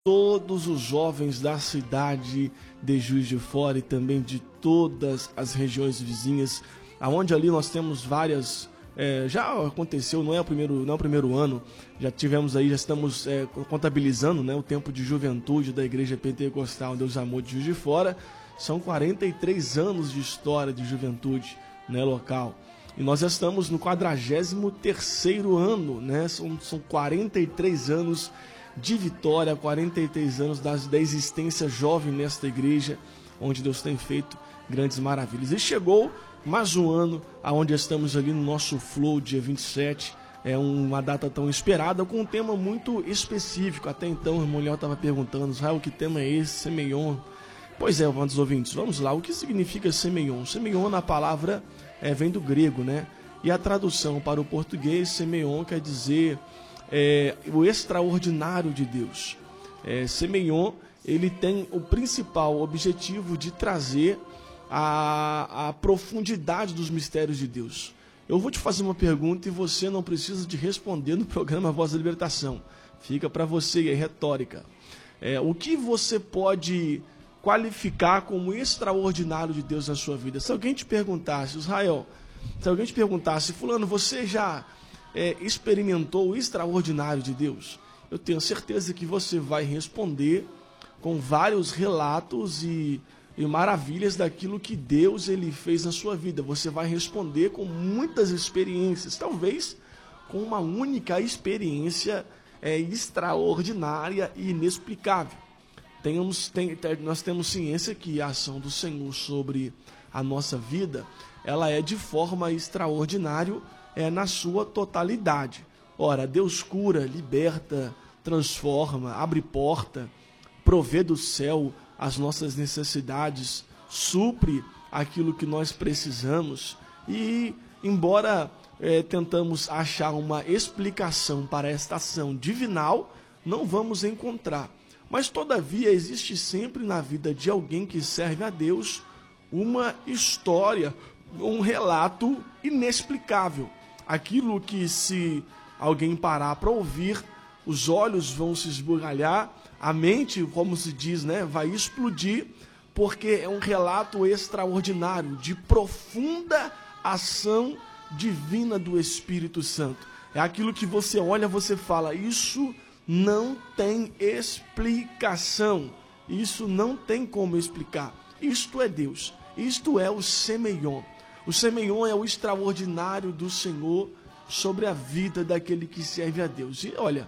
todos os jovens da cidade de Juiz de Fora e também de todas as regiões vizinhas, aonde ali nós temos várias, já aconteceu, não é o primeiro ano, já estamos contabilizando, né, o tempo de juventude da Igreja Pentecostal Deus Amor de Juiz de Fora. São 43 anos de história de juventude, né, local. E nós já estamos no 43º ano, né? São 43 anos de vitória, 43 anos da existência jovem nesta igreja, onde Deus tem feito grandes maravilhas. E chegou mais um ano, onde estamos ali no nosso Flow, dia 27, é uma data tão esperada, com um tema muito específico. Até então, a mulher estava perguntando, Israel, que tema é esse, Semeion? Pois é, amados ouvintes, vamos lá. O que significa Semeion? Semeion, na palavra, vem do grego, né? E a tradução para o português, Semeion, quer dizer o extraordinário de Deus. Semeion, ele tem o principal objetivo de trazer a profundidade dos mistérios de Deus. Eu vou te fazer uma pergunta e você não precisa de responder no programa Voz da Libertação. Fica para você, é retórica. O que você pode qualificar como extraordinário de Deus na sua vida? Se alguém te perguntasse, Israel, fulano, você já experimentou o extraordinário de Deus? Eu tenho certeza que você vai responder com vários relatos e maravilhas daquilo que Deus ele fez na sua vida. Você vai responder com muitas experiências, talvez com uma única experiência extraordinária e inexplicável. Nós temos ciência que a ação do Senhor sobre a nossa vida, ela é de forma extraordinária, na sua totalidade. Ora, Deus cura, liberta, transforma, abre porta, provê do céu as nossas necessidades, supre aquilo que nós precisamos e, embora tentamos achar uma explicação para esta ação divinal, não vamos encontrar. Mas, todavia, existe sempre na vida de alguém que serve a Deus uma história, um relato inexplicável. Aquilo que, se alguém parar para ouvir, os olhos vão se esbugalhar, a mente, como se diz, né, vai explodir, porque é um relato extraordinário, de profunda ação divina do Espírito Santo. É aquilo que você olha, você fala, isso não tem explicação, isso não tem como explicar. Isto é Deus, isto é o Semeion. O Semeion é o extraordinário do Senhor sobre a vida daquele que serve a Deus. E olha,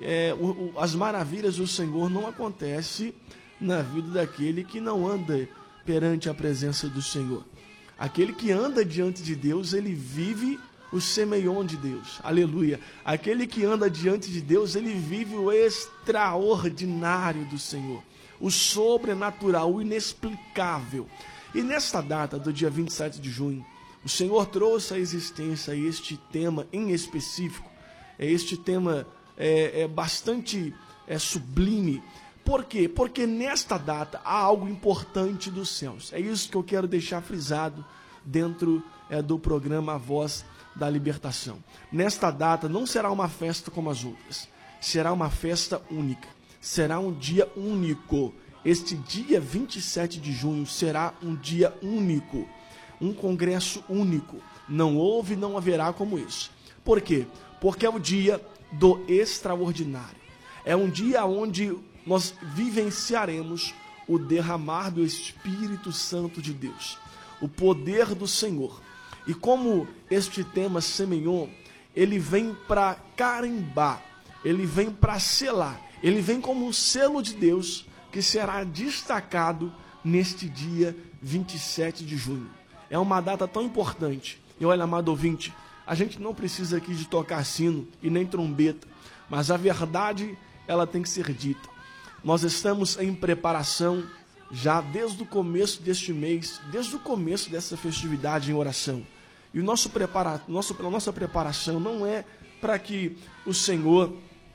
as maravilhas do Senhor não acontecem na vida daquele que não anda perante a presença do Senhor. Aquele que anda diante de Deus, ele vive o Semeion de Deus, aleluia. Aquele que anda diante de Deus, ele vive o extraordinário do Senhor, o sobrenatural, o inexplicável. E nesta data do dia 27 de junho, o Senhor trouxe à existência este tema em específico. Este tema bastante sublime. Por quê? Porque nesta data há algo importante dos céus. É isso que eu quero deixar frisado dentro do programa A Voz da Libertação. Nesta data não será uma festa como as outras. Será uma festa única. Será um dia único. Este dia 27 de junho será um dia único. Um congresso único. Não houve e não haverá como isso. Por quê? Porque é o dia do extraordinário. É um dia onde nós vivenciaremos o derramar do Espírito Santo de Deus. O poder do Senhor. E como este tema Semeion, ele vem para carimbar, ele vem para selar, ele vem como um selo de Deus que será destacado neste dia 27 de junho. É uma data tão importante. E olha, amado ouvinte, a gente não precisa aqui de tocar sino e nem trombeta, mas a verdade, ela tem que ser dita. Nós estamos em preparação já desde o começo deste mês, desde o começo dessa festividade em oração. E nossa preparação não é para que o Senhor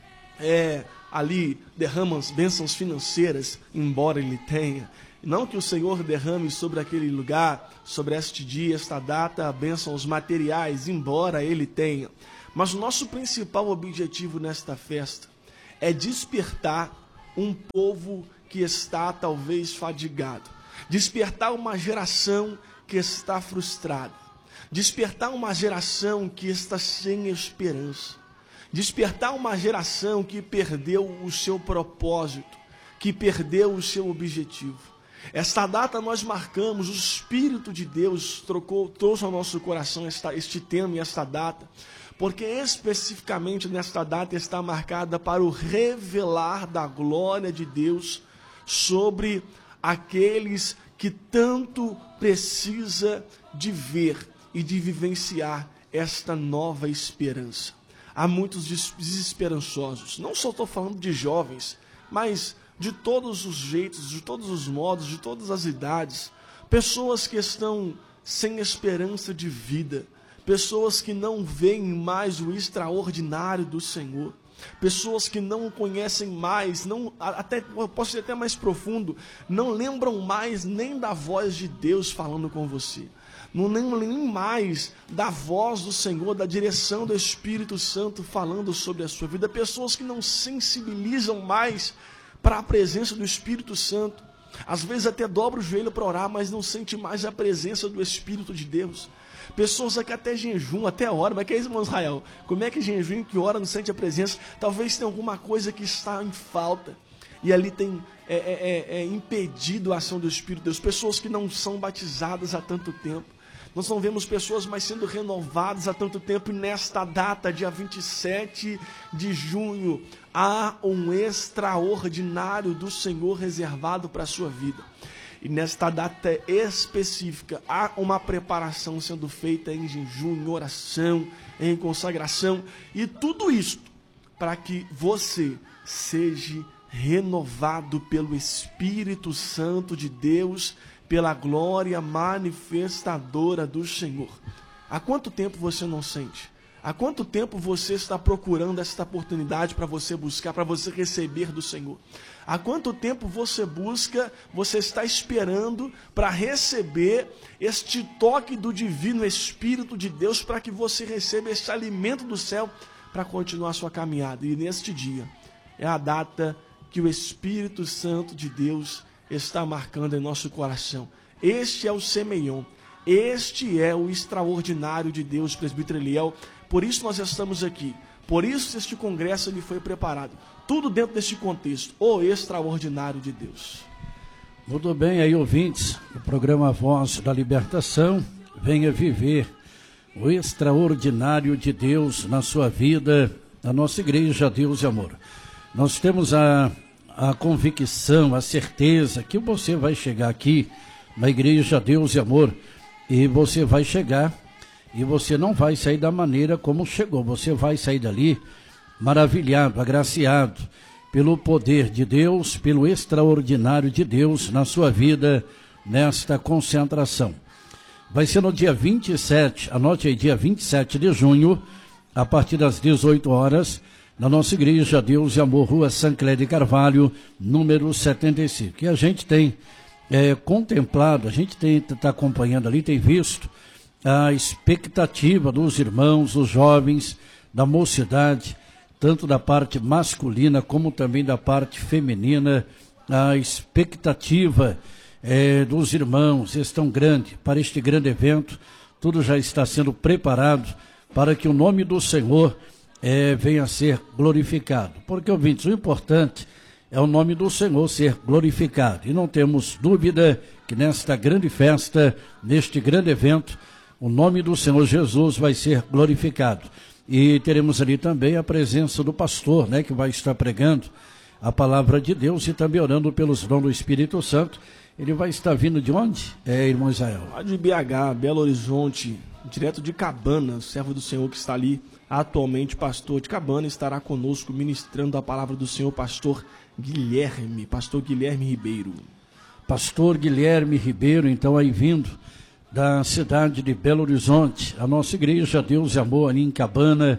ali derrama as bênçãos financeiras, embora Ele tenha. Não que o Senhor derrame sobre aquele lugar, sobre este dia, esta data, bênçãos materiais, embora Ele tenha. Mas o nosso principal objetivo nesta festa é despertar um povo que está talvez fadigado, despertar uma geração que está frustrada, despertar uma geração que está sem esperança, despertar uma geração que perdeu o seu propósito, que perdeu o seu objetivo. Esta data nós marcamos, o Espírito de Deus trouxe ao nosso coração este tema e esta data, porque especificamente nesta data está marcada para o revelar da glória de Deus sobre aqueles que tanto precisa de ver e de vivenciar esta nova esperança. Há muitos desesperançosos, não só estou falando de jovens, mas de todos os jeitos, de todos os modos, de todas as idades, pessoas que estão sem esperança de vida, pessoas que não veem mais o extraordinário do Senhor, pessoas que não conhecem mais, posso ser até mais profundo, não lembram mais nem da voz de Deus falando com você, não lembram nem mais da voz do Senhor, da direção do Espírito Santo falando sobre a sua vida, pessoas que não sensibilizam mais para a presença do Espírito Santo, às vezes até dobra o joelho para orar, mas não sente mais a presença do Espírito de Deus. Pessoas que até jejum, até ora, mas que é isso, irmão Israel? Como é que jejum que ora não sente a presença? Talvez tenha alguma coisa que está em falta, e ali tem impedido a ação do Espírito de Deus. Pessoas que não são batizadas há tanto tempo, nós não vemos pessoas mais sendo renovadas há tanto tempo, e nesta data, dia 27 de junho, há um extraordinário do Senhor reservado para a sua vida. E nesta data específica, há uma preparação sendo feita em jejum, em oração, em consagração, e tudo isso para que você seja renovado pelo Espírito Santo de Deus, pela glória manifestadora do Senhor. Há quanto tempo você não sente? Há quanto tempo você está procurando esta oportunidade para você buscar, para você receber do Senhor? Há quanto tempo você busca, você está esperando para receber este toque do divino Espírito de Deus, para que você receba este alimento do céu para continuar a sua caminhada? E neste dia é a data que o Espírito Santo de Deus está marcando em nosso coração. Este é o Semeion, este é o extraordinário de Deus, presbítero Eliel. Por isso nós estamos aqui, por isso este congresso ele foi preparado, tudo dentro deste contexto, o extraordinário de Deus. Muito bem, aí ouvintes, o programa Voz da Libertação, venha viver o extraordinário de Deus na sua vida, na nossa igreja Deus e Amor. Nós temos a convicção, a certeza que você vai chegar aqui na igreja Deus e Amor, e você vai chegar e você não vai sair da maneira como chegou, você vai sair dali maravilhado, agraciado pelo poder de Deus, pelo extraordinário de Deus na sua vida, nesta concentração. Vai ser no dia 27, anote aí, dia 27 de junho, a partir das 18 horas, na nossa igreja Deus e Amor, Rua Sancler de Carvalho, número 75. E a gente tem contemplado, a gente está acompanhando ali, tem visto a expectativa dos irmãos, os jovens, da mocidade, tanto da parte masculina como também da parte feminina, a expectativa dos irmãos é tão grande para este grande evento. Tudo já está sendo preparado para que o nome do Senhor venha a ser glorificado, porque, ouvintes, o importante é o nome do Senhor ser glorificado, e não temos dúvida que nesta grande festa, neste grande evento, o nome do Senhor Jesus vai ser glorificado, e teremos ali também a presença do pastor, que vai estar pregando a palavra de Deus e também orando pelos dons do Espírito Santo. Ele vai estar vindo de onde, irmão Israel? Lá de BH, Belo Horizonte, direto de Cabana, servo do Senhor que está ali atualmente, pastor de Cabana, estará conosco ministrando a palavra do Senhor, pastor Guilherme Ribeiro. Pastor Guilherme Ribeiro, então, aí vindo da cidade de Belo Horizonte, a nossa igreja Deus e Amor ali em Cabana.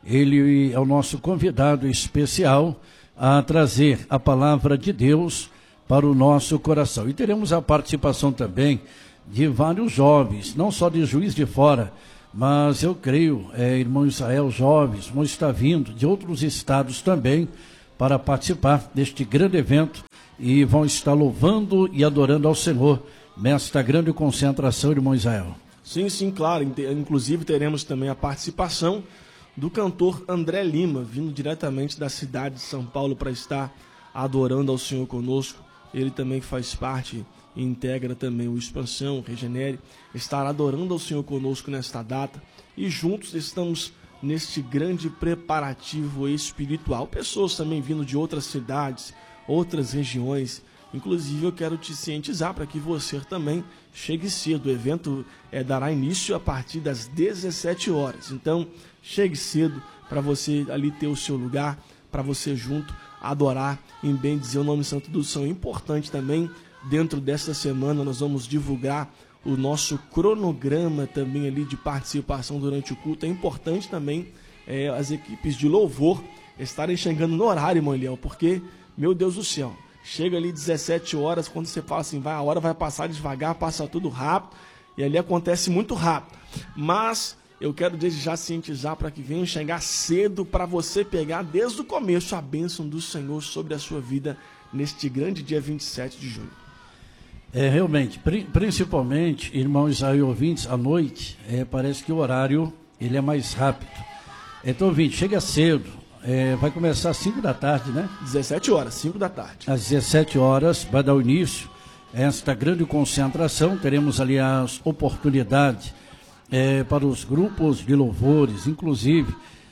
Ele é o nosso convidado especial a trazer a palavra de Deus para o nosso coração. E teremos a participação também de vários jovens, não só de Juiz de Fora, mas eu creio, irmão Israel, jovens vão estar vindo de outros estados também para participar deste grande evento e vão estar louvando e adorando ao Senhor nesta grande concentração, irmão Israel. Sim, claro. Inclusive teremos também a participação do cantor André Lima, vindo diretamente da cidade de São Paulo para estar adorando ao Senhor conosco. Ele também faz parte e integra também o Expansão, Regenere, estará adorando ao Senhor conosco nesta data e juntos estamos neste grande preparativo espiritual. Pessoas também vindo de outras cidades, outras regiões. Inclusive eu quero te cientizar para que você também chegue cedo. O evento dará início a partir das 17 horas. Então chegue cedo para você ali ter o seu lugar, para você junto adorar em bem dizer o nome santo do Senhor. Importante também, dentro desta semana nós vamos divulgar o nosso cronograma também ali de participação durante o culto. É importante também as equipes de louvor estarem chegando no horário, irmão Eliel, porque, meu Deus do céu, chega ali 17 horas, quando você fala assim, a hora vai passar devagar, passa tudo rápido, e ali acontece muito rápido. Mas eu quero desde já cientizar para que venham chegar cedo, para você pegar desde o começo a bênção do Senhor sobre a sua vida neste grande dia 27 de junho. Realmente, principalmente, irmãos Israel e ouvintes, à noite, parece que o horário ele é mais rápido. Então, ouvinte, chega cedo, vai começar às 5 da tarde, né? 17 horas, 5 da tarde. Às 17 horas vai dar o início a esta grande concentração. Teremos ali as oportunidades para os grupos de louvores, inclusive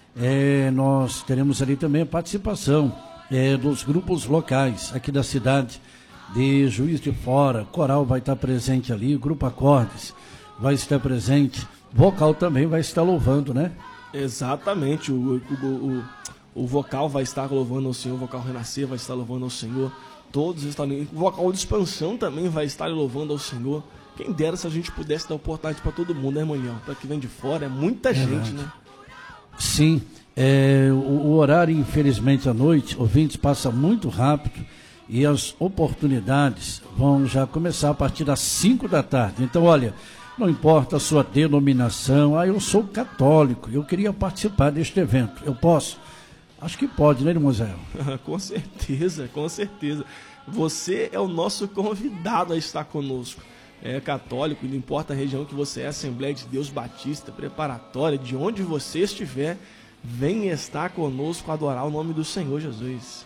nós teremos ali também a participação dos grupos locais aqui da cidade de Juiz de Fora. Coral vai estar presente ali, o Grupo Acordes vai estar presente, vocal também vai estar louvando, né? Exatamente, o vocal vai estar louvando ao Senhor, o vocal Renascer vai estar louvando ao Senhor, todos estão ali, o vocal de Expansão também vai estar louvando ao Senhor. Quem dera se a gente pudesse dar oportunidade para todo mundo, né, irmão? Para que vem de fora, é muita gente, né? Sim, o horário, infelizmente, à noite, ouvintes, passa muito rápido e as oportunidades vão já começar a partir das 5 da tarde. Então, olha, não importa a sua denominação, eu sou católico, eu queria participar deste evento, eu posso? Acho que pode, né, irmão Zé? Com certeza, com certeza. Você é o nosso convidado a estar conosco. É católico, não importa a região que você é, Assembleia de Deus Batista, Preparatória, de onde você estiver, venha estar conosco, adorar o nome do Senhor Jesus.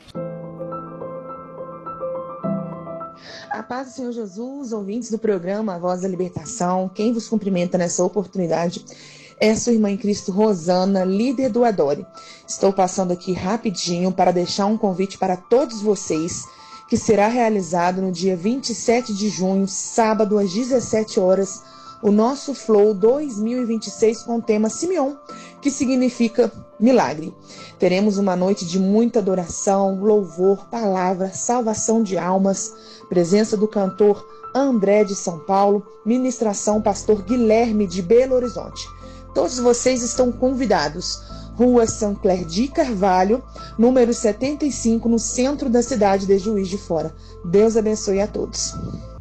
A paz do Senhor Jesus, ouvintes do programa A Voz da Libertação, quem vos cumprimenta nessa oportunidade é sua irmã em Cristo, Rosana, líder do Adore. Estou passando aqui rapidinho para deixar um convite para todos vocês, que será realizado no dia 27 de junho, sábado, às 17 horas, o nosso Flow 2026 com o tema Simeon, que significa milagre. Teremos uma noite de muita adoração, louvor, palavra, salvação de almas, presença do cantor André de São Paulo, ministração pastor Guilherme de Belo Horizonte. Todos vocês estão convidados. Rua São Clair de Carvalho, número 75, no centro da cidade de Juiz de Fora. Deus abençoe a todos.